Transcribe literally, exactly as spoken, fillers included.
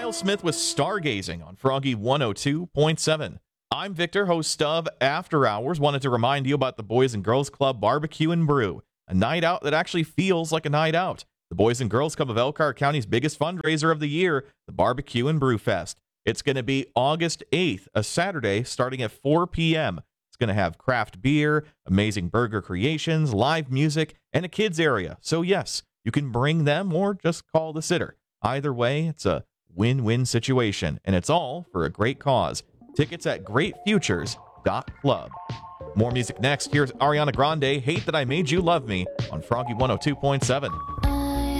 Miles Smith with Stargazing on Froggy one oh two point seven. I'm Victor, host of After Hours. Wanted to remind you about the Boys and Girls Club Barbecue and Brew, a night out that actually feels like a night out. The Boys and Girls Club of Elkhart County's biggest fundraiser of the year, the Barbecue and Brew Fest. It's going to be August eighth, a Saturday, starting at four p.m. It's going to have craft beer, amazing burger creations, live music, and a kids area. So yes, you can bring them or just call the sitter. Either way, it's a win-win situation, and it's all for a great cause. Tickets at great futures dot club. More music next. Here's Ariana Grande, Hate That I Made You Love Me on Froggy one oh two point seven.